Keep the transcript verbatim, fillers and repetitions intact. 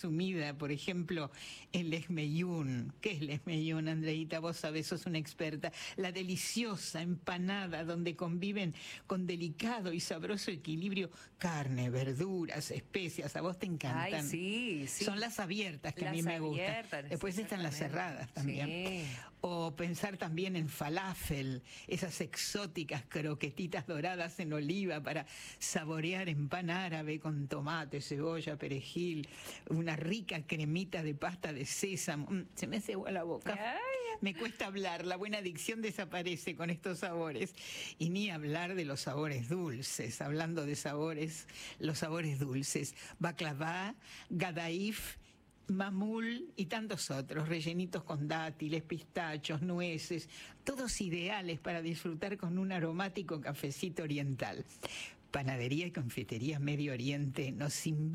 presumida, por ejemplo, el lesmeyún. ¿Qué es lesmeyún, Andreita? Vos sabés, sos una experta. La deliciosa empanada donde conviven con delicado y sabroso equilibrio carne, verduras, especias. A vos te encantan. Ay, sí, sí. Son las abiertas que las a mí me abiertas, gustan. Después están las cerradas también. Sí. O pensar también en falafel, esas exóticas croquetitas doradas en oliva para saborear en pan árabe con tomate, cebolla, perejil, una rica cremita de pasta de sésamo. Mm, se me hace agua la boca. Ay. Me cuesta hablar, la buena dicción desaparece con estos sabores. Y ni hablar de los sabores dulces. Hablando de sabores, los sabores dulces. Baklava, gadaif, mamul y tantos otros, rellenitos con dátiles, pistachos, nueces, todos ideales para disfrutar con un aromático cafecito oriental. Panadería y Confitería Medio Oriente nos invita